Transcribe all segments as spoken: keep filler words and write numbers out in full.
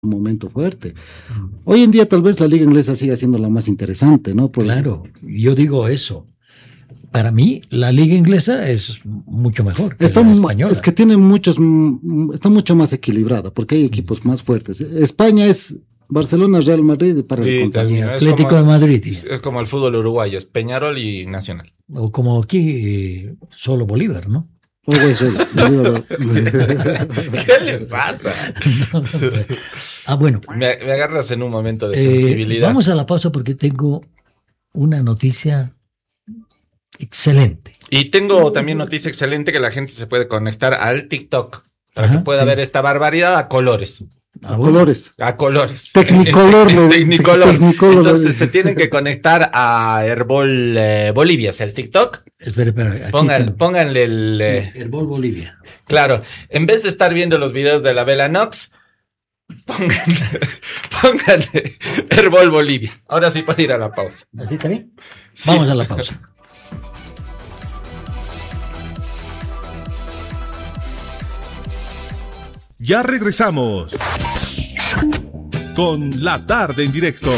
un momento fuerte. Hoy en día tal vez la liga inglesa siga siendo la más interesante, ¿no? Por claro, yo digo eso. Para mí, la liga inglesa es mucho mejor que está, la española. Es que tiene muchos, está mucho más equilibrada, porque hay equipos más fuertes. España es Barcelona, Real Madrid para el contrario. Atlético como, de Madrid. Es, es como el fútbol uruguayo, es Peñarol y Nacional. O como aquí, solo Bolívar, ¿no? Oh, güey, sí, Bolívar. ¿Qué le pasa? No, no, ah, bueno. Me, me agarras en un momento de sensibilidad. Eh, vamos a la pausa porque tengo una noticia excelente. Y tengo también noticia excelente que la gente se puede conectar al TikTok para Ajá, que pueda sí. ver esta barbaridad a colores. A colores. A colores. Tecnicolor. Tecnicolor. Tecnicolor. Entonces se tienen que conectar a Herbol eh, Bolivia, o sea, el TikTok. Espera, espera. Pongan, pónganle el... Eh, sí, Herbol Bolivia. Claro. En vez de estar viendo los videos de la Bella Nox, pónganle, pónganle Herbol Bolivia. Ahora sí puede ir a la pausa. ¿Así está bien? Sí. Vamos a la pausa. Ya regresamos con La Tarde en Directo.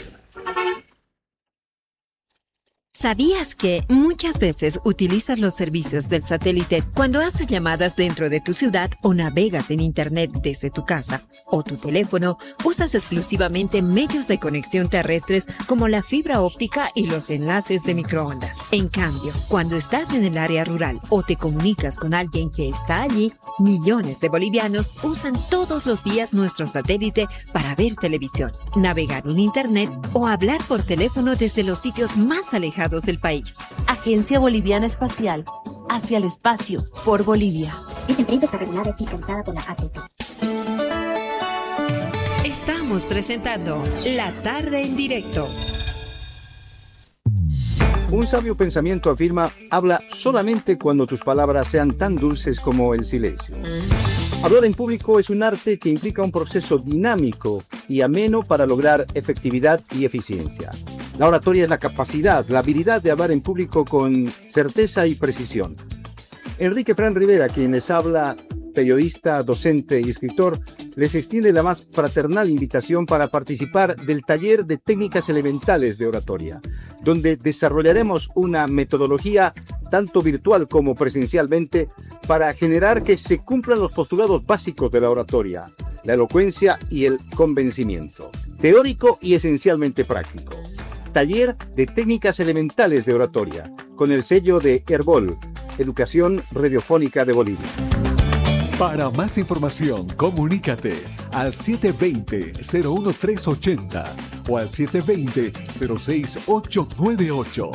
¿Sabías que muchas veces utilizas los servicios del satélite cuando haces llamadas dentro de tu ciudad o navegas en internet desde tu casa o tu teléfono? Usas exclusivamente medios de conexión terrestres como la fibra óptica y los enlaces de microondas. En cambio, cuando estás en el área rural o te comunicas con alguien que está allí, millones de bolivianos usan todos los días nuestro satélite para ver televisión, navegar en internet o hablar por teléfono desde los sitios más alejados del país. Agencia Boliviana Espacial, hacia el espacio, por Bolivia. Esta empresa está regulada y fiscalizada por la A T P. Estamos presentando La Tarde en Directo. Un sabio pensamiento afirma: habla solamente cuando tus palabras sean tan dulces como el silencio. Hablar en público es un arte que implica un proceso dinámico y ameno para lograr efectividad y eficiencia. La oratoria es la capacidad, la habilidad de hablar en público con certeza y precisión. Enrique Fran Rivera, quien les habla, periodista, docente y escritor, les extiende la más fraternal invitación para participar del taller de técnicas elementales de oratoria, donde desarrollaremos una metodología tanto virtual como presencialmente para generar que se cumplan los postulados básicos de la oratoria, la elocuencia y el convencimiento, teórico y esencialmente práctico. Taller de técnicas elementales de oratoria, con el sello de Herbol, Educación Radiofónica de Bolivia. Para más información, comunícate al siete dos cero, cero uno tres ocho cero o al siete dos cero, cero seis ocho nueve ocho.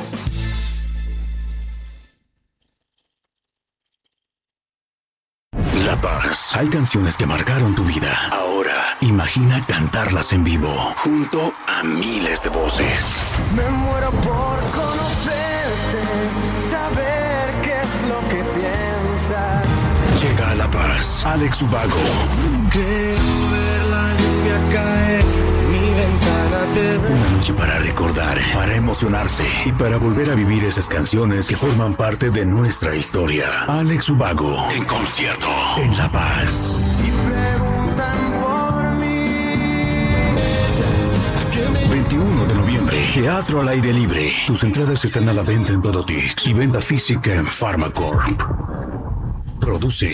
La Paz. Hay canciones que marcaron tu vida. Ahora, imagina cantarlas en vivo, junto a miles de voces. Me muero por conocerte, saber qué es lo que piensas. Llega a La Paz, Alex Ubago. Creo ver la lluvia caer, mi ventana te ve. Una noche para recordar, para emocionarse y para volver a vivir esas canciones que forman parte de nuestra historia. Alex Ubago, en concierto, en La Paz. Y preguntan por mí. veintiuno de noviembre, teatro al aire libre. Tus entradas están a la venta en Dodotix y venta física en Pharmacorp. Produce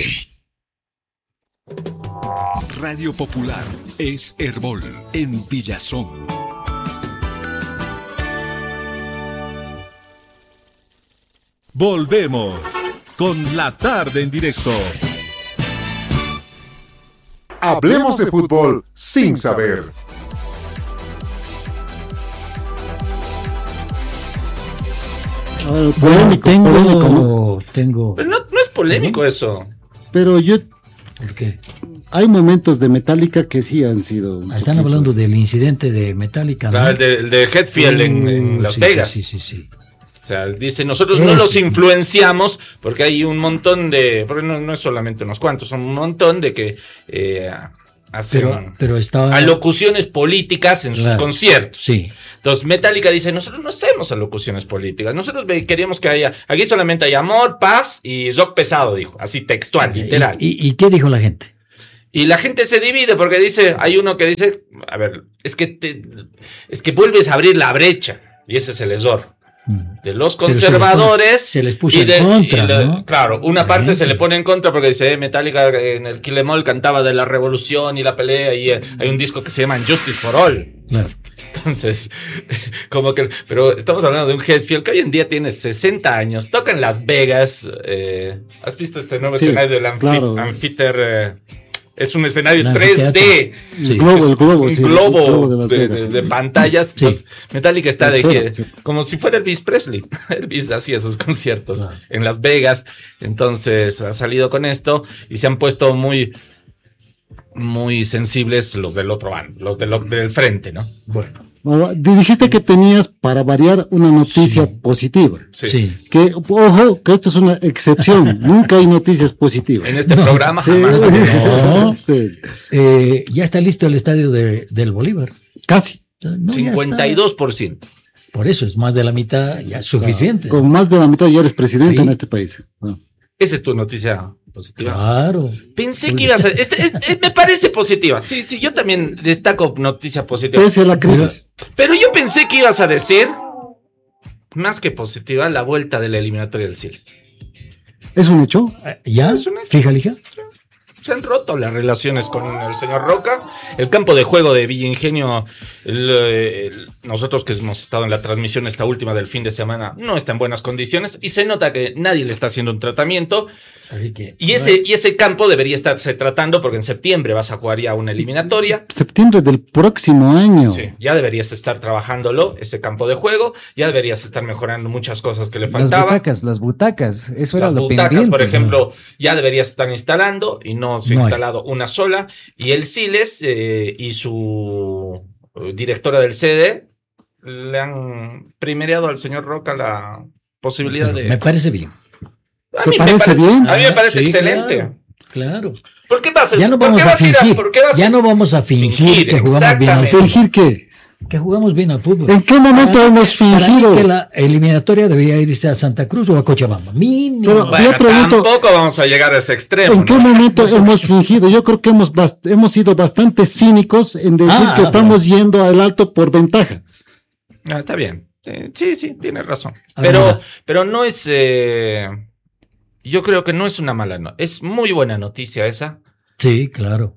Radio Popular es Herbol en Villazón. Volvemos con La Tarde en Directo. Hablemos de fútbol sin saber. Uh, polémico, tengo, polémico, ¿no? tengo. Pero no, no es polémico eso. Pero yo. ¿Por qué? Hay momentos de Metallica que sí han sido. Ah, están poquito. hablando del incidente de Metallica, ¿no? Ah, el de, el de Hetfield uh, en, en Las sí, Vegas. Sí, sí, sí. O sea, dice, nosotros es. no los influenciamos porque hay un montón de. Porque no, no es solamente unos cuantos, son un montón de que. Eh, hacen pero, pero estaba... alocuciones políticas en claro, sus conciertos. Sí. Entonces Metallica dice, nosotros no hacemos alocuciones políticas, nosotros queríamos que haya, aquí solamente hay amor, paz y rock pesado, dijo, así textual, literal. ¿Y, y, y qué dijo la gente? Y la gente se divide porque dice, hay uno que dice, a ver, es que te, es que vuelves a abrir la brecha, y ese es el error de los conservadores. Se les, puso y de, en contra, y le, ¿no? Claro, una La parte gente. se le pone en contra porque dice, eh, Metallica en el Kill Em All cantaba de la revolución y la pelea, y eh, hay un disco que se llama Justice for All. Claro. Entonces, como que, pero estamos hablando de un Hetfield que hoy en día tiene sesenta años, toca en Las Vegas. Eh, ¿Has visto este nuevo Sí, escenario del Amphi claro. Amphitheater? Eh, es un escenario El tres D. Sí. El globo, Es el globo, un sí, el globo globo de Las de, Vegas, de- sí. de pantallas. Sí. Pues, Metallica está de Esfera, que, sí. como si fuera Elvis Presley. Elvis hacía sus conciertos Claro. en Las Vegas. Entonces ha salido con esto y se han puesto muy, muy sensibles los del otro bando, los del, del frente, ¿no? Bueno, Ahora, dijiste que tenías para variar una noticia positiva. Sí. sí. Que, ojo, que esto es una excepción. Nunca hay noticias positivas. En este No. programa Sí. jamás. ha habido. No. Sí. Eh, ya está listo el estadio de, del Bolívar. Casi. O sea, no, ya cincuenta y dos por ciento. está. Por eso es más de la mitad, ya es suficiente. Con más de la mitad ya eres presidente Sí. en este país. No. Esa es tu noticia positiva. Claro. Pensé que ibas a... Este, eh, eh, me parece positiva. Sí, sí, yo también destaco noticia positiva. Pese a la crisis. Pero yo pensé que ibas a decir, más que positiva, la vuelta de la eliminatoria del Siles. ¿Es un hecho? Eh, ¿Ya? Es un hecho. Fíjale, hija. Se han roto las relaciones con el señor Roca. El campo de juego de Villa Ingenio, el, el, nosotros que hemos estado en la transmisión esta última del fin de semana, no está en buenas condiciones y se nota que nadie le está haciendo un tratamiento. Así que. Y ese, y ese campo debería estarse tratando porque en septiembre vas a jugar ya una eliminatoria. Septiembre del próximo año. Sí, ya deberías estar trabajándolo, ese campo de juego. Ya deberías estar mejorando muchas cosas que le Las faltaban. butacas, las butacas, eso era Las lo butacas, pendiente. por ejemplo, ya deberías estar instalando y no se ha No hay. instalado una sola. Y el Siles eh, y su eh, directora del C D le han primereado al señor Roca la posibilidad de... Me parece bien. A ¿Te mí me parece parece, bien? a mí me Ah, parece sí, excelente. Claro, claro. ¿Por qué vas a, Ya no ¿por vamos qué a vas a ir a- fingir. ¿por qué vas a- Ya no vamos a fingir, Fingir, que jugamos bien al exactamente. fútbol. ¿Fingir qué? Que jugamos bien al fútbol. ¿En qué momento Para mí- hemos para mí fingido? que la eliminatoria debía irse a Santa Cruz o a Cochabamba. Mínimo. Pero- Bueno, Yo pregunto- tampoco vamos a llegar a ese extremo. ¿En qué ¿no? momento hemos fingido? Yo creo que hemos, bast- hemos sido bastante cínicos en decir Ah, que estamos yendo al alto por ventaja. Ah, está bien. Eh, Sí, sí, tienes razón. Ah, Pero, mira. pero no es. eh, yo creo que no es una mala noticia. Es muy buena noticia esa. Sí, claro.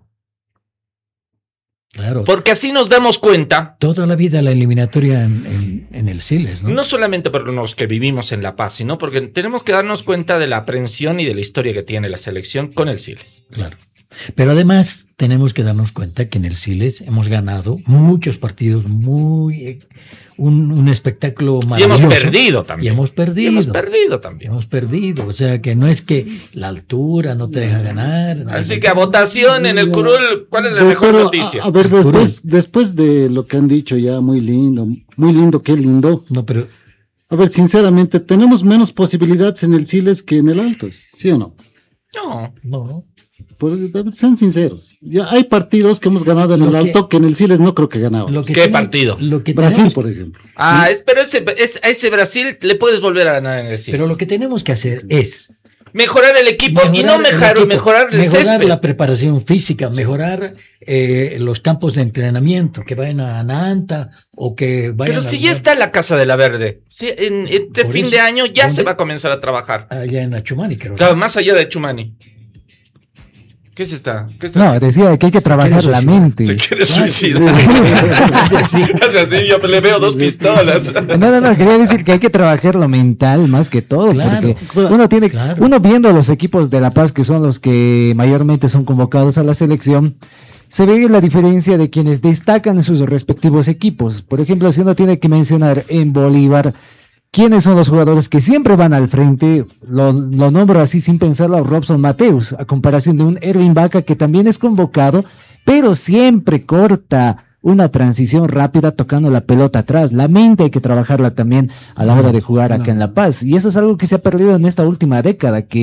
Claro. Porque así nos damos cuenta, Toda la vida la eliminatoria en, en- en el Siles, ¿no? no solamente por los que vivimos en La Paz, sino porque tenemos que darnos cuenta de la aprensión y de la historia que tiene la selección con el Siles. Claro. Pero además tenemos que darnos cuenta que en el Siles hemos ganado muchos partidos muy... eh, un, un espectáculo Y maravilloso. hemos perdido también. Y hemos perdido. Y hemos perdido también. Hemos perdido. O sea que no es que la altura no te deja ganar. Así que a votación en el curul, ¿cuál es la Pero, mejor pero, noticia? A, a ver, después, después de lo que han dicho ya, muy lindo, muy lindo, qué lindo. No, pero A ver, sinceramente, tenemos menos posibilidades en el Siles que en el Alto, ¿sí o no? No. no. Por- sean sinceros. Ya hay partidos que hemos ganado en Lo el que- Alto que en el Siles no creo que ganaba. Lo que ¿Qué tenemos- partido? Lo que Brasil, tenemos- por ejemplo. Ah, es, pero ese, es- a ese Brasil le puedes volver a ganar en el Siles. Pero lo que tenemos que hacer es Mejorar el equipo y no el mejorar, equipo, mejorar el mejorar césped. la preparación física, mejorar eh, los campos de entrenamiento, que vayan a Nanta o que vayan Pero a si ya está la Casa de la Verde, sí, en este Por fin eso. de año ya ¿Dónde? se va a comenzar a trabajar. allá en Achumani, creo. Claro, más allá de Chumani. ¿Qué es esta? ¿Qué es esta? No, decía que hay que trabajar la suicidar. mente. Se quiere sí. suicidar. Hace así. Hace así, yo le veo dos pistolas. No, no, no, quería decir que hay que trabajar lo mental más que todo, Claro, porque uno tiene, claro. uno viendo a los equipos de La Paz, que son los que mayormente son convocados a la selección, se ve la diferencia de quienes destacan en sus respectivos equipos. Por ejemplo, si uno tiene que mencionar en Bolívar, ¿quiénes son los jugadores que siempre van al frente? Lo, lo nombro así sin pensarlo a Robson Mateus, a comparación de un Erwin Vaca que también es convocado, pero siempre corta una transición rápida tocando la pelota atrás. La mente hay que trabajarla también a la hora de jugar acá en La Paz. Y eso es algo que se ha perdido en esta última década, que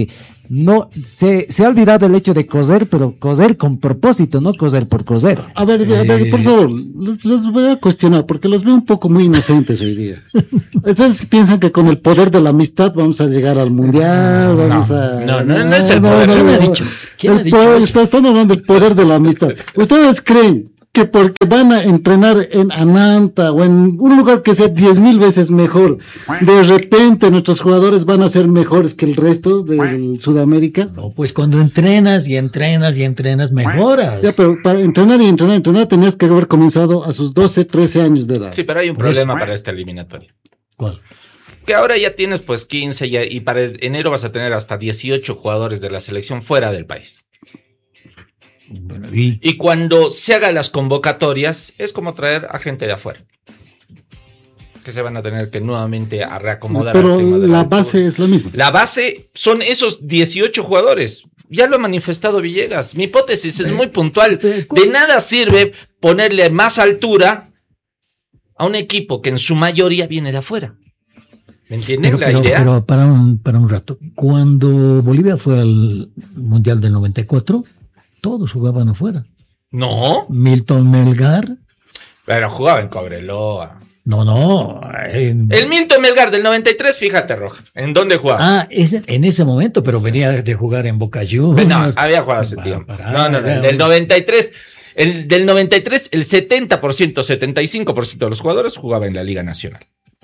no se, se ha olvidado el hecho de coser, pero coser con propósito, no coser por coser. A ver, a ver, por favor, les, les voy a cuestionar porque los veo un poco muy inocentes hoy día. Ustedes piensan que con el poder de la amistad vamos a llegar al mundial, vamos no, a... No, no, no es el poder. No, no, ¿Quién no, ha no. dicho? ¿Quién El ha dicho poder- eso? está- están hablando del poder de la amistad. ¿Ustedes creen que porque van a entrenar en Ananta o en un lugar que sea diez mil veces mejor, de repente nuestros jugadores van a ser mejores que el resto de Sudamérica? No, pues cuando entrenas y entrenas y entrenas, mejoras. Ya, pero para entrenar y entrenar y entrenar tenías que haber comenzado a sus doce, trece años de edad. Sí, pero hay un Por problema eso. para esta eliminatoria. ¿Cuál? Que ahora ya tienes pues quince ya, y para enero vas a tener hasta dieciocho jugadores de la selección fuera del país. Bueno, y... y cuando se hagan las convocatorias es como traer a gente de afuera. Que se van a tener que nuevamente a reacomodar. Pero al tema de la altura. base es la misma. La base son esos dieciocho jugadores. Ya lo ha manifestado Villegas. Mi hipótesis es muy puntual. De nada sirve ponerle más altura a un equipo que en su mayoría viene de afuera. ¿Me entienden Pero, la pero, idea? pero para, un, para un rato, cuando Bolivia fue al Mundial del noventa y cuatro, todos jugaban afuera. No, Milton Melgar, pero jugaba en Cobreloa. no, no. en- El Milton Melgar del noventa y tres, fíjate, Roja. ¿En dónde jugaba? Ah, ese- en ese momento, pero venía de jugar en Boca Juniors. No, había jugado hace Pa- tiempo. para- No, no, no. El del noventa y tres, el del noventa y tres, el setenta por ciento, setenta y cinco por ciento de los jugadores jugaba en la Liga Nacional.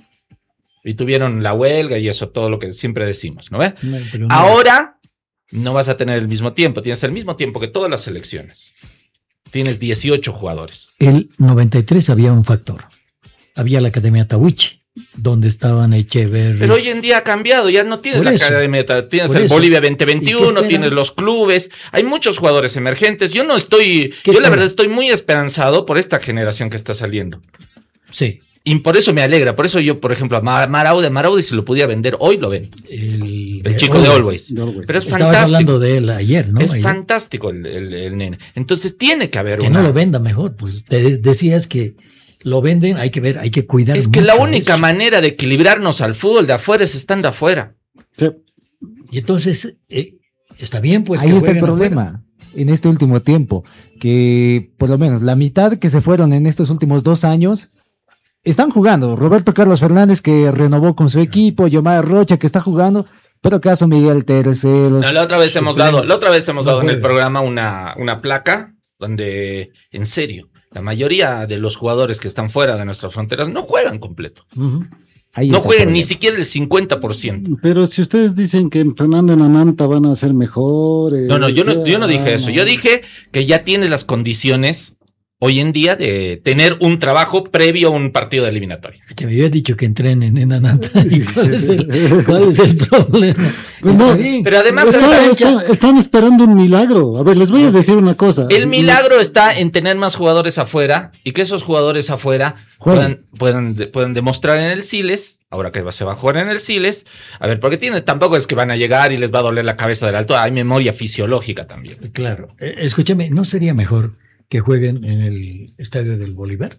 Y tuvieron la huelga y eso, todo lo que siempre decimos, ¿no ves? No, pero no. Ahora no vas a tener el mismo tiempo. Tienes el mismo tiempo que todas las selecciones. Tienes dieciocho jugadores. El noventa y tres había un factor. Había la Academia Tawichi, donde estaban Echeverri. Pero hoy en día ha cambiado, ya no tienes Por la eso, academia, tienes por el eso. Bolivia ¿Y qué veinte veintiuno, esperan? tienes los clubes, hay muchos jugadores emergentes. Yo no estoy, ¿Qué yo la esperan? verdad estoy muy esperanzado por esta generación que está saliendo. Sí. Y por eso me alegra, por eso yo, por ejemplo, a Ma- Maraude, Maraude si lo pudiera vender hoy lo vendo. El, El chico de Always. De Always. Pero es Estabas fantástico. hablando de él ayer, ¿no? Es Ayer. fantástico el, el- el nene. Entonces tiene que haber Que una... no lo venda mejor, pues. Te de- decías que lo venden, hay que ver, hay que cuidar. Es que la mucho única eso. manera de equilibrarnos al fútbol de afuera es estando afuera. Sí. Y entonces, eh, está bien, pues. Ahí que está el jueguen problema afuera. en este último tiempo, que por lo menos la mitad que se fueron en estos últimos dos años están jugando. Roberto Carlos Fernández, que renovó con su equipo, Yomar Rocha, que está jugando, pero caso Miguel Terceros. No, la otra vez hemos suplentes. dado, la otra vez hemos No dado en el juegan. programa una, una placa donde, en serio, la mayoría de los jugadores que están fuera de nuestras fronteras no juegan completo. Ujú. Ahí No está el juegan problema. ni siquiera el cincuenta por ciento. Pero si ustedes dicen que entrenando en Ananta van a ser mejores. No, no, yo no, ya, yo no dije eso. Yo dije que ya tienes las condiciones hoy en día de tener un trabajo previo a un partido de eliminatoria. Que me había dicho que entrenen en Ananta. ¿Y cuál es el, cuál es el problema? Pues no, Está bien. Pero además Está- esta está- fecha- están esperando un milagro. A ver, les voy a decir una cosa. el milagro está en tener más jugadores afuera y que esos jugadores afuera puedan, puedan, de- puedan demostrar en el Siles, ahora que va- se va a jugar en el Siles. A ver, porque tienes, tampoco es que van a llegar y les va a doler la cabeza del alto, hay memoria fisiológica también. Claro. Eh, escúchame, ¿no sería mejor que jueguen en el estadio del Bolívar?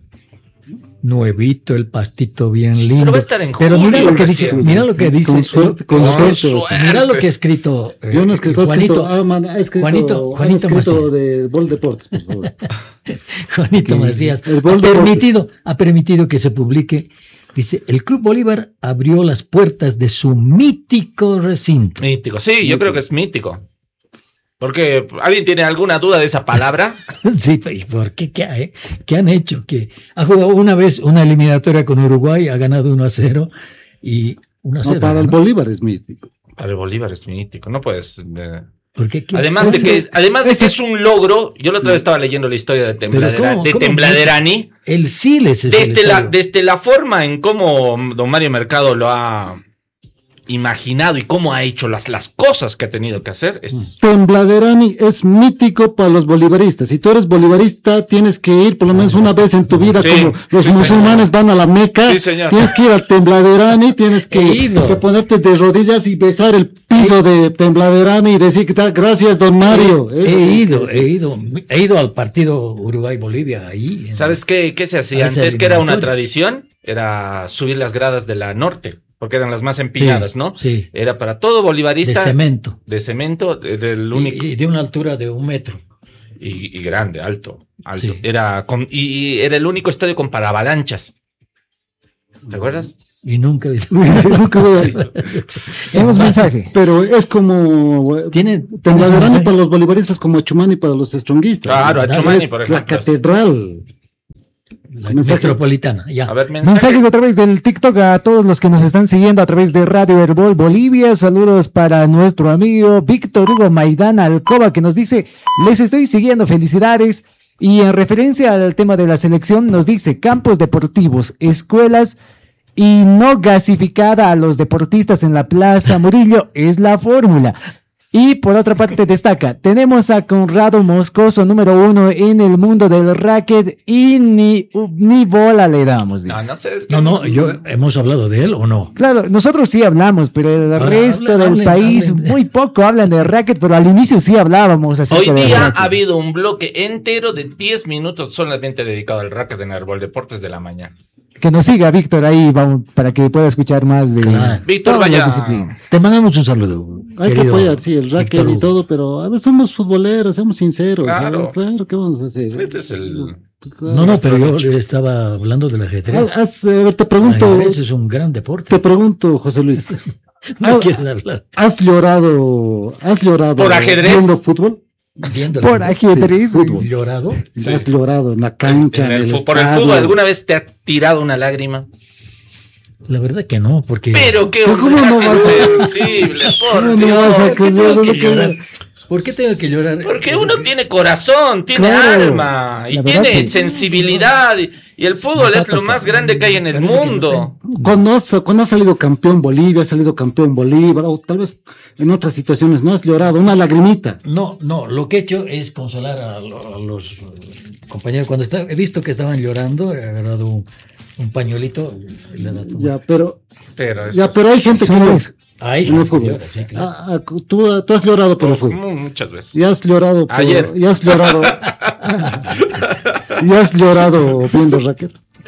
Nuevito, el pastito bien lindo. pero va a estar en Pero mira julio lo que dice, recién. mira lo que dice. Con suerte, con Con suerte. suerte. Mira lo que ha escrito. eh, Yo no he escrito, ha Juanito, escrito, ah, man, ha escrito, Juanito, ha Juanito escrito Macías. de Bol Deportes, por favor. Juanito que Macías el ha gol de permitido, ha permitido que se publique. Dice, el Club Bolívar abrió las puertas de su mítico recinto. Mítico, sí, yo creo que es mítico. Porque, ¿alguien tiene alguna duda de esa palabra? Sí, ¿y por qué? ¿Qué, ha- eh? ¿Qué han hecho? Que ha jugado una vez una eliminatoria con Uruguay, ha ganado uno a cero y uno a cero. No, para el ¿no? Bolívar es mítico. Para el Bolívar es mítico, no puedes... eh, ¿Por qué? ¿Qué? Además de que, además de que es un logro, yo la otra vez estaba leyendo la historia de, Tembladera, ¿cómo? de ¿Cómo? Tembladerani. El Siles es el Desde la, estadio. desde la forma en cómo don Mario Mercado lo ha imaginado y cómo ha hecho las, las cosas que ha tenido que hacer. Es, Tembladerani es mítico para los bolivaristas. Si tú eres bolivarista, tienes que ir por lo menos una vez en tu vida, Sí, como los sí, musulmanes señor. van a la Meca. Sí, señor. Tienes que ir a Tembladerani, tienes que, He ido. que ponerte de rodillas y besar el piso de Tembladerani y decir que tal, gracias, don Mario. He, Eso he es- ido, he ido, he ido al partido Uruguay-Bolivia ahí. en- ¿Sabes qué, qué se hacía A esa antes? Que era una eliminatoria. tradición, era subir las gradas de la norte. porque eran las más empinadas, Sí, ¿no? sí. Era para todo bolivarista. De cemento. De cemento, era el único. Y, y de una altura de un metro. Y, y grande, alto, alto. Sí. Era con, y, y era el único estadio con paravalanchas. ¿Te acuerdas? Y nunca. Nunca voy a... Tenemos mensaje. Pero es como. Tiene. Tembladerani para los bolivaristas, como Achumani para los stronguistas. Claro, Achumani, por ejemplo. La catedral. La metropolitana, ya. A ver, mensaje. Mensajes a través del TikTok a todos los que nos están siguiendo a través de Radio Herbol Bolivia. Saludos para nuestro amigo Víctor Hugo Maidana Alcoba, que nos dice: les estoy siguiendo, felicidades. Y en referencia al tema de la selección, nos dice: campos deportivos, escuelas y no gasificada a los deportistas en la Plaza Murillo es la fórmula. Y por otra parte destaca: tenemos a Conrado Moscoso, número uno en el mundo del racket, y ni, ni bola le damos. Dice. No, no sé. No, no, yo, ¿hemos hablado de él o no? Claro, nosotros sí hablamos, pero el Ahora, resto hablen, del hablen, país hablen. muy poco hablan de racket, pero al inicio sí hablábamos acerca Hoy del día racket. ha habido un bloque entero de diez minutos solamente dedicado al racket en Herbol Deportes de la mañana. Que nos siga Víctor ahí, vamos, para que pueda escuchar más de Claro. Víctor, todas las vaya. disciplinas. Te mandamos un saludo. Hay que querido apoyar, sí, el racket Víctor y Hugo. todo, pero a ver, somos futboleros, seamos sinceros. Claro. ¿no? Claro, ¿qué vamos a hacer? Este es el. No, no, pero yo le estaba hablando del ajedrez. Haz- haz, a ver, te El pregunto, ajedrez es un gran deporte. te pregunto, José Luis. No ¿has- quieres hablar. ¿Has llorado, has llorado ¿Por ajedrez? viendo fútbol? Viendo el Por fútbol. ajedrez. Sí, fútbol. Llorado. Sí. ¿Has llorado en la cancha, en en el el fu- por el estadio? fútbol, ¿alguna vez te ha tirado una lágrima? La verdad que no, porque. Pero qué ¿Pero hombre cómo no más vas a- insensible, por ¿Cómo no Dios. vas a ¿Qué creer? tengo No que que- llorar? ¿Por qué tengo que llorar? Porque uno tiene corazón, tiene Claro, alma y la verdad tiene que- sensibilidad y, y el fútbol Nos ha es lo más tocado. grande que hay en el Parece que no mundo. Cuando has, cuando has salido campeón Bolivia, has salido campeón Bolívar, o tal vez en otras situaciones, ¿no has llorado? Una lagrimita. No, no, lo que he hecho es consolar a, lo- a los compañeros. Cuando está, he visto que estaban llorando, he agarrado un, un pañuelito y le he dado. Ya, pero, Pero eso ya, pero hay gente que Eso no. es. Ahí, En el fútbol. llora, sí, claro. Ah, ah, tú, tú has llorado por el es- fútbol. mu- muchas veces. Y has llorado por, Ayer. y has llorado. y has llorado viendo racket.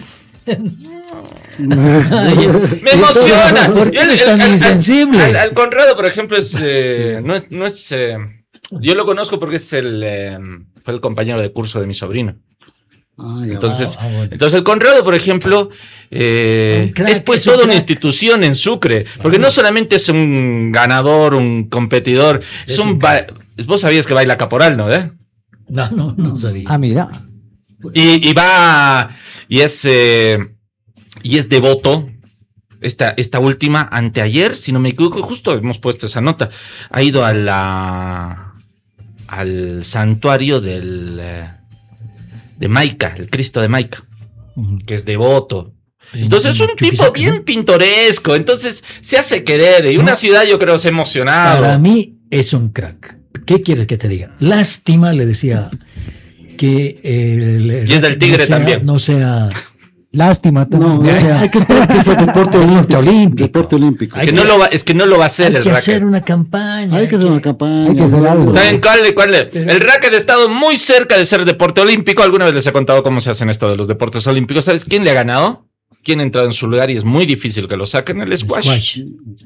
Me emociona. ¿Por qué Yo el- eres tan el- el- insensible? Al, al Conrado, por ejemplo, es eh, no es, no es eh, yo lo conozco porque es el eh, fue el compañero de curso de mi sobrino. Ah, ya. Entonces, Ah, ah, bueno. entonces el Conrado, por ejemplo, eh, Un crack, es pues es un toda una crack. institución en Sucre, porque no solamente es un ganador, un competidor, es, Es un, un ba- vos sabías que baila caporal, ¿no? ¿Eh? No, no, no sabía. Ah, mira. Y, y va y es eh, y es devoto. Esta, esta última, anteayer, si no me equivoco, justo hemos puesto esa nota, ha ido a la al santuario del eh, de Maica, el Cristo de Maica, Ujú. que es devoto. En- Entonces es en un tipo Chuquisaca, bien ¿no? pintoresco, entonces se hace querer y una No. ciudad yo creo se ha emocionado. Para mí es un crack. ¿Qué quieres que te diga? Lástima, le decía, que el, Y es del Tigre no sea- también. No sea. Lástima. No, también. O sea- hay que esperar que sea deporte olímpico. olímpico. Deporte olímpico. Es hay que, no que- lo va, es que no lo va a hacer Hay el que racket. hacer una campaña. Hay que hacer una campaña. hay que hacer algo. ¿Saben cuál, cuál es? El racket ha estado muy cerca de ser deporte olímpico. Alguna vez les he contado cómo se hacen esto de los deportes olímpicos. ¿Sabes quién le ha ganado? ¿Quién ha entrado en su lugar y es muy difícil que lo saquen? El squash. Squash.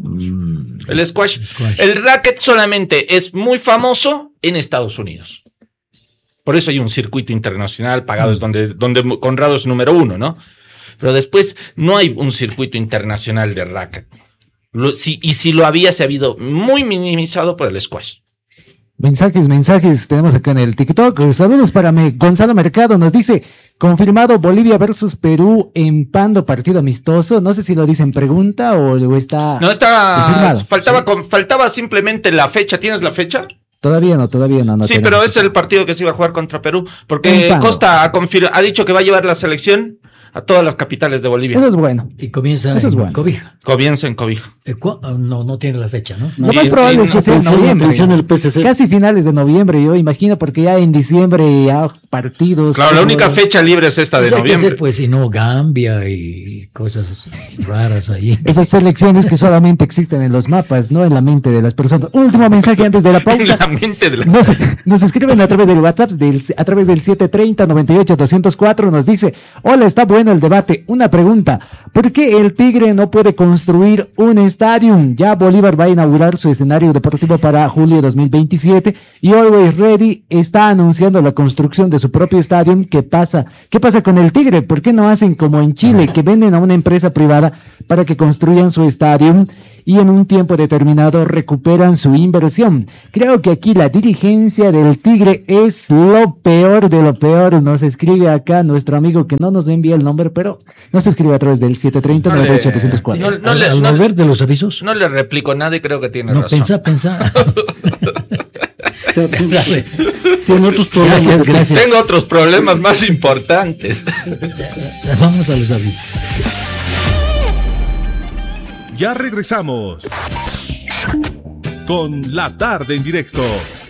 El squash. Squash. El racket solamente es muy famoso en Estados Unidos. Por eso hay un circuito internacional pagado, es donde, donde Conrado es número uno, ¿no? Pero después no hay un circuito internacional de racket. Lo- si- y si lo había, se ha habido muy minimizado por el squash. Mensajes, mensajes, tenemos acá en el TikTok. Saludos para me. Gonzalo Mercado nos dice, confirmado Bolivia versus Perú en Pando, partido amistoso. No sé si lo dicen pregunta o, o está... No estaba, confirmado. faltaba, con- faltaba simplemente la fecha. ¿Tienes la fecha? Todavía no, todavía no. no sí, tenemos. pero es el partido que se iba a jugar contra Perú, porque En Pando. Costa ha, confir- ha dicho que va a llevar la selección a todas las capitales de Bolivia. Eso es bueno. Y comienza Eso es en bueno. Cobija. Comienza en Cobija. Eh, cu- ah, No, no tiene la fecha, ¿no? Lo Y- más probable y es que no- sea en Atención, noviembre. atención el P C C. Casi finales de noviembre, yo imagino, porque ya en diciembre ya partidos. Claro, la fútbol. única fecha libre es esta de Pues hay que noviembre. hacer, pues, si no, Gambia y cosas raras ahí. Esas selecciones que solamente existen en los mapas, no en la mente de las personas. Último mensaje antes de la En pausa. la mente de las- Nos, nos escriben a través del WhatsApp, del, a través del siete treinta, noventa y ocho, doscientos cuatro, nos dice, hola, está bueno el debate. Una pregunta, ¿Por qué el Tigre no puede construir un estadio? Ya Bolívar va a inaugurar su escenario deportivo para julio dos mil veintisiete y Always Ready está anunciando la construcción de su propio estadio. ¿Qué pasa? ¿Qué pasa con el Tigre? ¿Por qué no hacen como en Chile, que venden a una empresa privada para que construyan su estadio y en un tiempo determinado recuperan su inversión? Creo que aquí la dirigencia del Tigre es lo peor de lo peor. Nos escribe acá nuestro amigo que no nos envía el nombre, pero nos escribe a través del siete tres cero, nueve ocho ocho cero cuatro. No, no le, al no, volver de los avisos. No le replico nada y creo que tiene no, razón. Pensa, pensa. Tiene otros problemas. Gracias, gracias. Tengo otros problemas más importantes. Vamos a los avisos. Ya regresamos con La Tarde en Directo.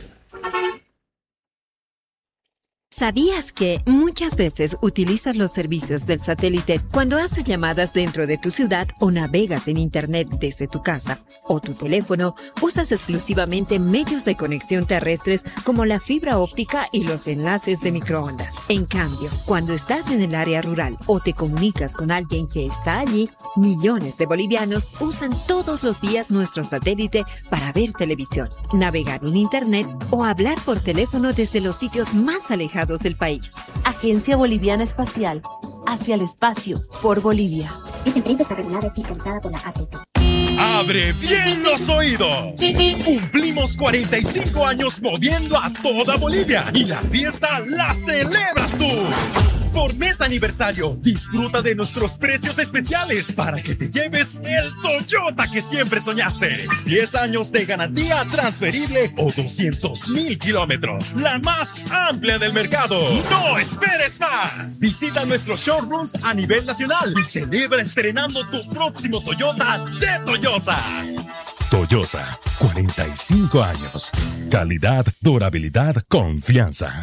¿Sabías que muchas veces utilizas los servicios del satélite cuando haces llamadas dentro de tu ciudad o navegas en Internet desde tu casa o tu teléfono? Usas exclusivamente medios de conexión terrestres como la fibra óptica y los enlaces de microondas. En cambio, cuando estás en el área rural o te comunicas con alguien que está allí, millones de bolivianos usan todos los días nuestro satélite para ver televisión, navegar en Internet o hablar por teléfono desde los sitios más alejados del país. Agencia Boliviana Espacial. Hacia el espacio, por Bolivia. Esta empresa está regulada y fiscalizada por la A T T. ¡Abre bien los oídos! Cumplimos cuarenta y cinco años moviendo a toda Bolivia y la fiesta la celebras tú. Por mes aniversario, disfruta de nuestros precios especiales para que te lleves el Toyota que siempre soñaste. diez años de garantía transferible o doscientos mil kilómetros. La más amplia del mercado. ¡No esperes más! Visita nuestros showrooms a nivel nacional y celebra estrenando tu próximo Toyota de Toyosa. Toyosa, cuarenta y cinco años. Calidad, durabilidad, confianza.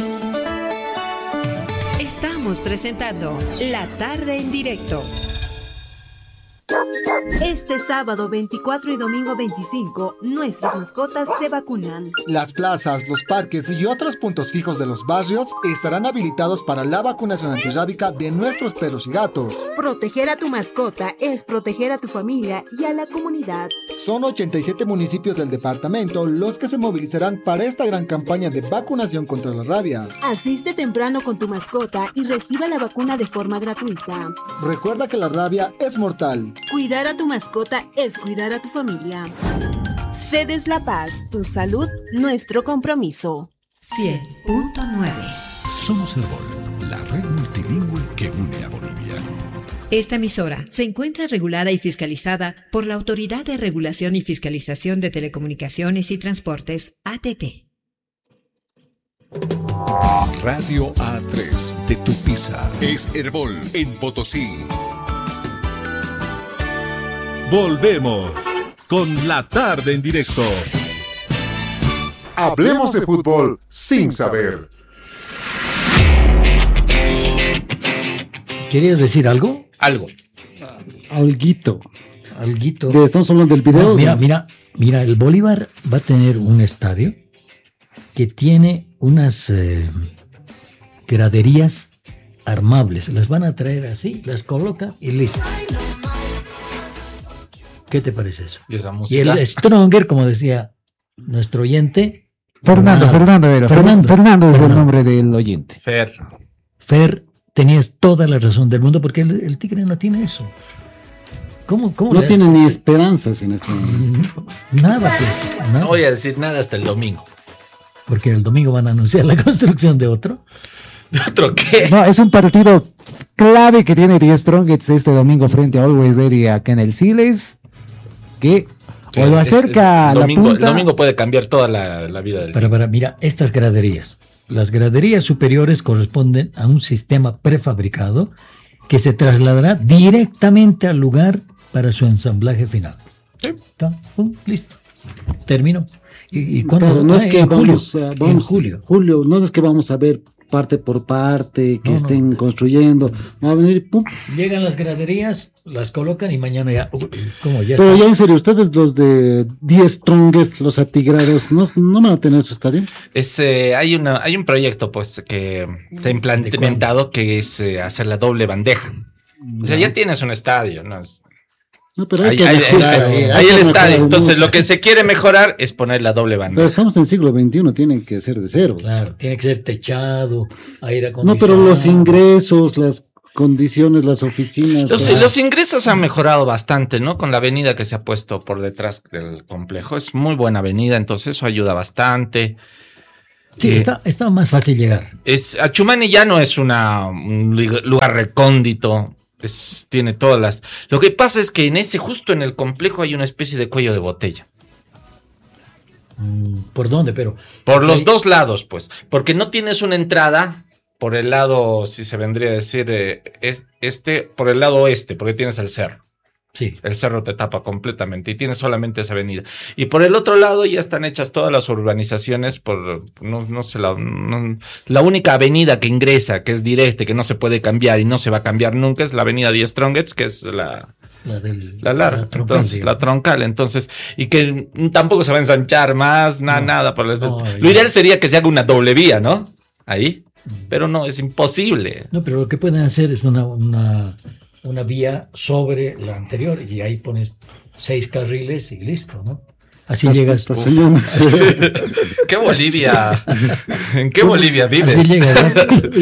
Estamos presentando La Tarde en Directo. Este sábado veinticuatro y domingo veinticinco, nuestras mascotas se vacunan. Las plazas, los parques y otros puntos fijos de los barrios estarán habilitados para la vacunación antirrábica de nuestros perros y gatos. Proteger a tu mascota es proteger a tu familia y a la comunidad. Son ochenta y siete municipios del departamento los que se movilizarán para esta gran campaña de vacunación contra la rabia. Asiste temprano con tu mascota y reciba la vacuna de forma gratuita. Recuerda que la rabia es mortal. Cuidar a tu mascota es cuidar a tu familia. Cedes La Paz, tu salud, nuestro compromiso. cien punto nueve. Somos Herbol, la red multilingüe que une a Bolivia. Esta emisora se encuentra regulada y fiscalizada por la Autoridad de Regulación y Fiscalización de Telecomunicaciones y Transportes, A T T. Radio A tres de Tupiza. Es Herbol en Potosí. Volvemos con La Tarde en Directo. Hablemos de fútbol sin saber. ¿Querías decir algo? Algo. Alguito. Alguito. ¿De estamos hablando del video? No, mira, mira, mira, el Bolívar va a tener un estadio que tiene unas eh, graderías armables. Las van a traer así, las colocan y listo. ¿Qué te parece eso? ¿Y esa Y música? el Stronger, como decía nuestro oyente. Fernando, Fernando, Fernando era. Fernando, Fernando es Fernando. el nombre del oyente. Fer. Fer, tenías toda la razón del mundo porque el, el Tigre no tiene eso. ¿Cómo, cómo No le- tiene ni esperanzas en este momento. Nada, pues, nada. No voy a decir nada hasta el domingo. Porque el domingo van a anunciar la construcción de otro. ¿De otro qué? No, es un partido clave que tiene The Strongest este domingo frente a Always Ready acá en el Siles, que o lo Es- acerca es- a la domingo, punta. El domingo puede cambiar toda la, la vida del Para, para, mira, estas graderías. Las graderías superiores corresponden a un sistema prefabricado que se trasladará directamente al lugar para su ensamblaje final. Está, pum, listo. Terminó. ¿Y, y cuándo? Claro, no Ah, es que en julio. vamos, a- vamos En julio. julio, no es que vamos a ver parte por parte, que No, no. estén construyendo. Va a venir, pum. Llegan las graderías, las colocan y mañana ya. uy, ¿Cómo ya Pero está? ya en serio, ustedes los de diez Strongest, los atigrados, ¿no, no van a tener su estadio? Es, eh, hay, una, hay un proyecto pues que se ha implementado que es eh, hacer la doble bandeja. O sea, ya tienes un estadio, ¿no? No, pero hay Ahí, que ahí- mejorar, ahí- hay ahí que el mejorar estadio. el Entonces, mundo. lo que se quiere mejorar es poner la doble Pero banda. estamos en siglo veintiuno, tienen que ser de cero. Claro, tiene que ser techado, aire No, acondicionado. pero los ingresos, las condiciones, las oficinas. Los, todo. los ingresos han mejorado bastante, ¿no? Con la avenida que se ha puesto por detrás del complejo. Es muy buena avenida, entonces eso ayuda bastante. Sí, Eh, está, está más fácil llegar. Es, Achumani ya no es una, un lig- lugar recóndito. Es, tiene todas las. Lo que pasa es que en ese, justo en el complejo, hay una especie de cuello de botella. ¿Por dónde? Pero. Por los Ahí- dos lados, pues. Porque no tienes una entrada por el lado, si se vendría a decir, eh, es- este, por el lado oeste, porque tienes el cerro. Sí. El cerro te tapa completamente y tienes solamente esa avenida. Y por el otro lado ya están hechas todas las urbanizaciones por, no, no sé, la, no- la única avenida que ingresa, que es directa, que no se puede cambiar y no se va a cambiar nunca, es la avenida Die Strongets, que es la, La, del, la larga, la troncal, entonces, digamos. la troncal, entonces, y que tampoco se va a ensanchar más, na- No. nada. Por el- No, lo ya. ideal sería que se haga una doble vía, ¿no? Ahí, pero no, es imposible. No, pero lo que pueden hacer es una, una, una vía sobre la anterior y ahí pones seis carriles y listo, ¿no? Así Estás- llegas. estás soñando. ¿Qué Bolivia? ¿En qué Bolivia vives? Así llegas,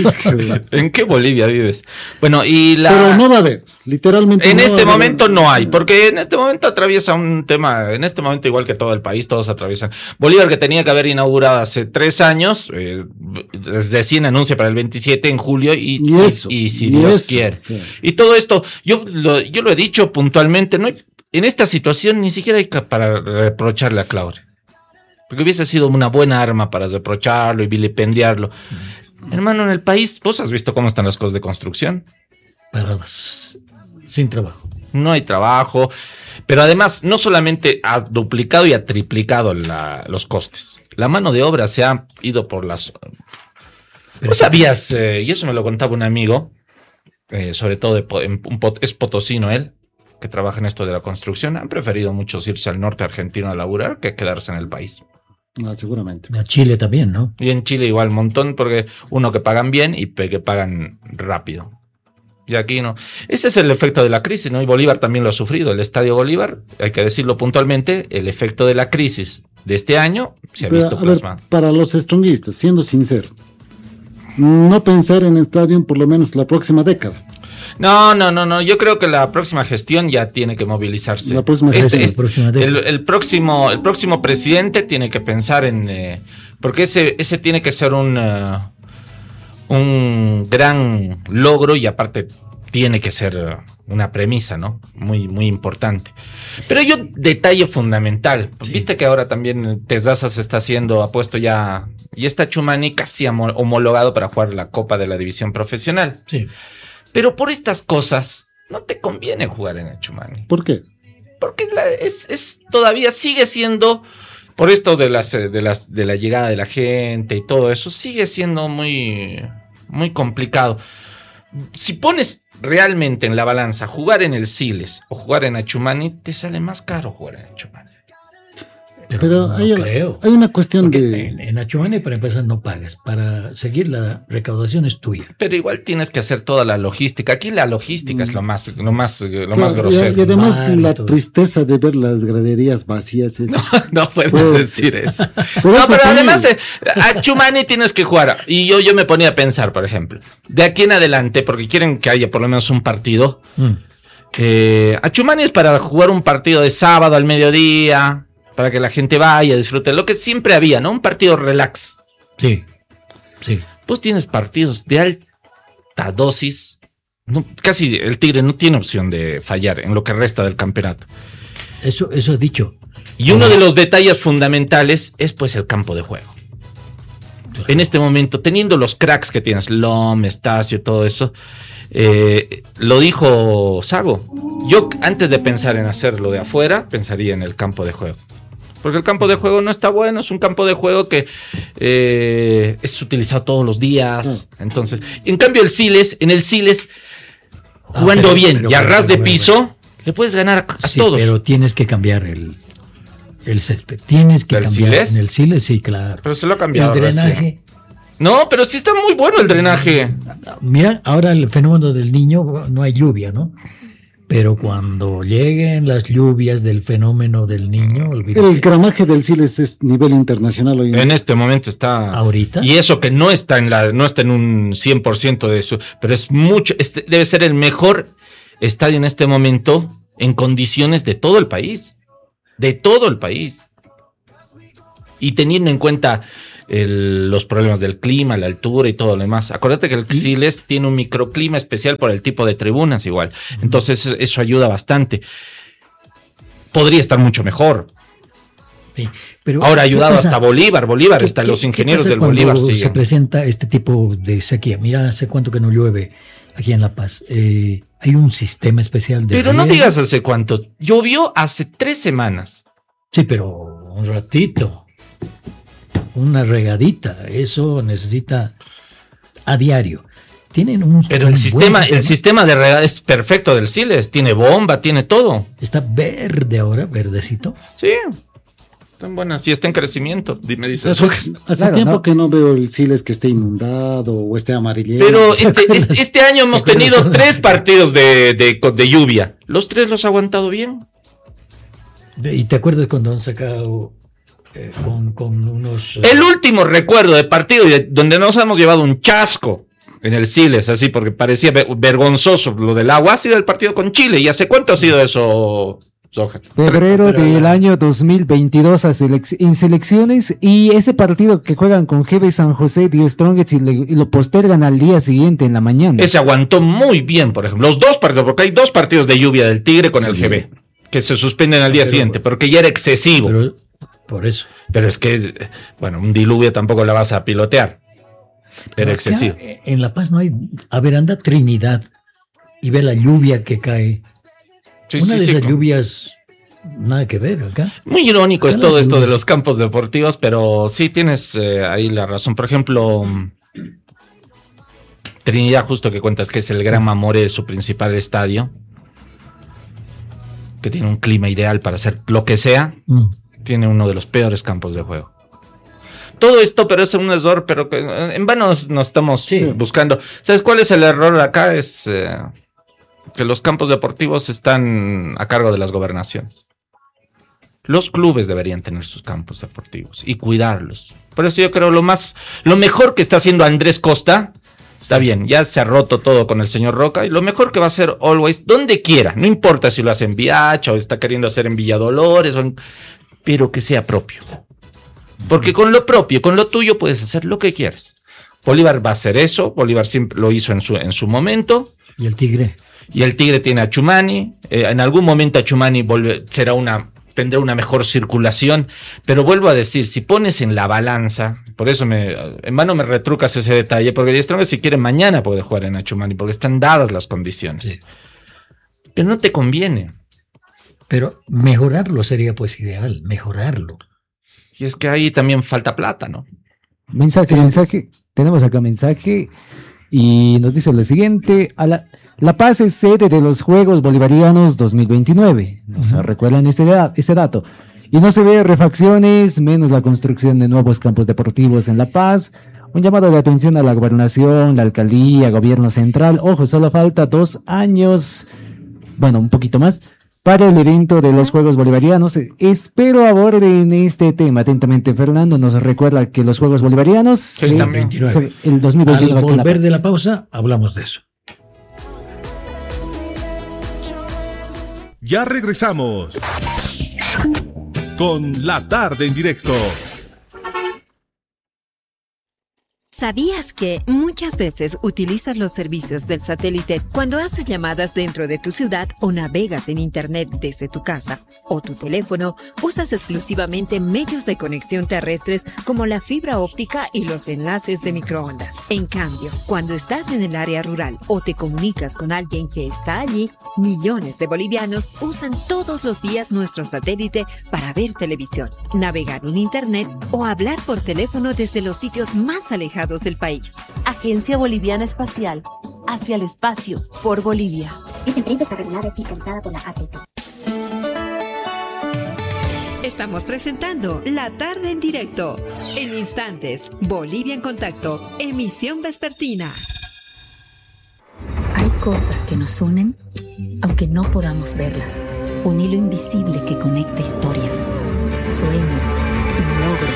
¿En qué Bolivia vives? Bueno, y la... Pero no va a haber, literalmente. En no va este a haber. momento no hay, porque en este momento atraviesa un tema, en este momento igual que todo el país, todos atraviesan. Bolívar, que tenía que haber inaugurado hace tres años, eh, recién anuncia para el veintisiete en julio y, Y si, eso, y si y Dios eso, quiere. sí. Y todo esto, yo lo, yo lo he dicho puntualmente, no hay- en esta situación ni siquiera hay que para reprocharle a Claudia. Porque hubiese sido una buena arma para reprocharlo y vilipendiarlo. Hermano, en el país, ¿vos has visto cómo están las cosas de construcción? paradas, sin trabajo. No hay trabajo, pero además no solamente ha duplicado y ha triplicado la- los costes. La mano de obra se ha ido por las... Pero- ¿Vos sabías, eh, y eso me lo contaba un amigo, eh, sobre todo de, Po- en- un pot- es potosino él, que trabaja en esto de la construcción, han preferido muchos irse al norte argentino a laburar que quedarse en el país. Ah, seguramente. A Chile también, ¿no? Y en Chile igual un montón, porque uno que pagan bien y pe- que pagan rápido. Y aquí no. Ese es el efecto de la crisis, ¿no? Y Bolívar también lo ha sufrido. El Estadio Bolívar, hay que decirlo puntualmente, el efecto de la crisis de este año se ha Pero, visto a ver, plasmado. para los stronguistas, siendo sincero, no pensar en estadio por lo menos la próxima década. No, no, no, no. Yo creo que la próxima gestión ya tiene que movilizarse. La próxima Este- gestión. este- La próxima década. el, el próximo, el próximo presidente tiene que pensar en, eh, porque ese, ese tiene que ser un, eh, un gran logro y aparte tiene que ser eh, una premisa, ¿no? Muy, muy importante. Pero hay un detalle fundamental. Viste que ahora también Tesaza se está haciendo, ha puesto ya, y está Chumani casi amo- homologado para jugar la Copa de la División Profesional. Sí. Pero por estas cosas no te conviene jugar en el Chumani. ¿Por qué? Porque la- es, es todavía sigue siendo, por esto de las, eh, de las de la llegada de la gente y todo eso, sigue siendo muy, muy complicado. Si pones realmente en la balanza jugar en el Siles o jugar en Achumani, te sale más caro jugar en Achumani. Pero, Pero no hay, creo. hay una cuestión Porque de... en, en Achumani, para empezar, no pagas. Para seguir la recaudación es tuya. Pero igual tienes que hacer toda la logística. Aquí la logística es lo más, lo más, eh, lo más Claro, grosero. y, y además Mar y la todo. tristeza de ver las graderías vacías. Es, No puedes Pues, decir eso. por No, eso pero sí. además, eh, a Chumani tienes que jugar. Y yo, yo me ponía a pensar, por ejemplo, de aquí en adelante, porque quieren que haya por lo menos un partido. Mm. Eh, a Chumani es para jugar un partido de sábado al mediodía, para que la gente vaya, disfrute. Lo que siempre había, ¿no? Un partido relax. Sí, sí. Vos tienes partidos de alta dosis. No, casi el Tigre no tiene opción de fallar en lo que resta del campeonato. Eso, eso has dicho. Y uno de los detalles fundamentales es pues el campo de juego. En este momento, teniendo los cracks que tienes, Lom, Estacio, todo eso, eh, lo dijo Sago. Yo antes de pensar en hacerlo de afuera, pensaría en el campo de juego. Porque el campo de juego no está bueno, es un campo de juego que eh, es utilizado todos los días. Entonces, en cambio el Siles, en el Siles, Ah, jugando pero- bien pero- y a pero- ras de pero- piso, le puedes ganar a, a Sí, todos. pero tienes que cambiar el, el césped. Tienes que ¿El cambiar. Siles? En el Siles, sí, claro. Pero se lo ha cambiado El recién. drenaje. No, pero sí está muy bueno el drenaje. Mira, ahora el fenómeno del niño, no hay lluvia, ¿no? Pero cuando lleguen las lluvias del fenómeno del niño, olvídate. El gramaje del Siles es nivel internacional hoy en, en este momento está. Ahorita. Y eso que no está en la, no está en un cien por ciento de eso, pero es mucho, este, debe ser el mejor estadio en este momento en condiciones de todo el país. De todo el país. Y teniendo en cuenta el, los problemas del clima, la altura y todo lo demás. Acuérdate que el Siles tiene un microclima especial por el tipo de tribunas igual. Entonces eso ayuda bastante. Podría estar mucho mejor. Sí, pero ahora ayudado hasta Bolívar. Bolívar, hasta los ingenieros del Bolívar siguen. Se presenta este tipo de sequía. Mira, hace cuánto que no llueve aquí en La Paz. Eh, hay un sistema especial de... Pero no digas hace cuánto. Llovió hace tres semanas. Sí, pero un ratito. Una regadita, eso necesita a diario. Tienen un Pero el un sistema, sistema, el sistema de regada es perfecto del Siles, tiene bomba, tiene todo. Está verde ahora, verdecito. Sí, tan buena, sí está en crecimiento, me dices. Eso, hace claro, tiempo ¿no? que no veo el Siles que esté inundado o esté amarillento. Pero este, este, este año hemos tenido tres partidos de, de, de lluvia. Los tres los ha aguantado bien. ¿Y te acuerdas cuando han sacado eh, con, con unos... El último recuerdo de partido donde nos hemos llevado un chasco en el Siles, así porque parecía vergonzoso lo del agua, ha sido el partido con Chile. ¿Y hace cuánto ha sido eso, Soja? Febrero del año dos mil veintidós a selec- en selecciones, y ese partido que juegan con G B San José, Die Strongest, y, le, y lo postergan al día siguiente en la mañana. Ese aguantó muy bien, por ejemplo. Los dos partidos, porque hay dos partidos de lluvia del Tigre con sí, el G B, que se suspenden al día pero, siguiente, porque ya era excesivo. Pero, por eso. Pero es que, bueno, un diluvio tampoco la vas a pilotear. Era excesivo. En La Paz no hay. A ver, anda Trinidad y ve la lluvia que cae. Sí, Una sí, de sí, esas con... lluvias, nada que ver acá. Muy irónico acá es todo esto lluvia. De los campos deportivos, pero sí tienes eh, ahí la razón. Por ejemplo, Trinidad, justo que cuentas que es el Gran Mamoré, su principal estadio, que tiene un clima ideal para hacer lo que sea, mm. tiene uno de los peores campos de juego. Todo esto, pero es un error, pero que en vano nos, nos estamos sí. buscando. ¿Sabes cuál es el error acá? Es eh, que los campos deportivos están a cargo de las gobernaciones. Los clubes deberían tener sus campos deportivos y cuidarlos. Por eso yo creo lo más, lo mejor que está haciendo Andrés Costa, está bien, ya se ha roto todo con el señor Roca, y lo mejor que va a hacer Always, donde quiera, no importa si lo hace en Viacha o está queriendo hacer en Villa Dolores, o en, pero que sea propio. Porque con lo propio, con lo tuyo puedes hacer lo que quieras. Bolívar va a hacer eso, Bolívar siempre lo hizo en su, en su momento. ¿Y el Tigre? Y el Tigre tiene a Chumani, eh, en algún momento a Chumani volve, será una, tendrá una mejor circulación, pero vuelvo a decir, si pones en la balanza, por eso me, en vano me retrucas ese detalle, porque Die Strongest si quiere mañana puede jugar en Achumani, porque están dadas las condiciones. Sí. Pero no te conviene. Pero mejorarlo sería pues ideal, mejorarlo. Y es que ahí también falta plata, ¿no? Mensaje, mensaje. Tenemos acá mensaje y nos dice lo siguiente. A la, la Paz es sede de los Juegos Bolivarianos dos mil veintinueve. Nos uh-huh. recuerdan ese, ese dato. Y no se ve refacciones, menos la construcción de nuevos campos deportivos en La Paz. Un llamado de atención a la gobernación, la alcaldía, gobierno central. Ojo, solo falta dos años, bueno, un poquito más, para el evento de los Juegos Bolivarianos. Espero aborden este tema. Atentamente, Fernando nos recuerda que los Juegos Bolivarianos sí, se, veintinueve. Se, el dos mil veintinueve. Al volver de la pausa, hablamos de eso. Ya regresamos con La Tarde en Directo. ¿Sabías que muchas veces utilizas los servicios del satélite cuando haces llamadas dentro de tu ciudad o navegas en internet desde tu casa o tu teléfono? Usas exclusivamente medios de conexión terrestres como la fibra óptica y los enlaces de microondas. En cambio, cuando estás en el área rural o te comunicas con alguien que está allí, millones de bolivianos usan todos los días nuestro satélite para ver televisión, navegar en internet o hablar por teléfono desde los sitios más alejados del país. Agencia Boliviana Espacial, hacia el espacio, por Bolivia. Esta empresa está regulada y fiscalizada por la A T P. Estamos presentando La Tarde en Directo. En instantes, Bolivia en Contacto, emisión vespertina. Hay cosas que nos unen, aunque no podamos verlas. Un hilo invisible que conecta historias, sueños y logros.